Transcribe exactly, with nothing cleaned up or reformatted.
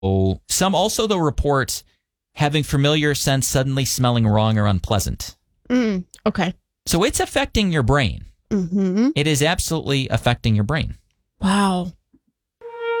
Some also, though, report having familiar scents suddenly smelling wrong or unpleasant. Mm, okay. So it's affecting your brain. Mm-hmm. It is absolutely affecting your brain. Wow.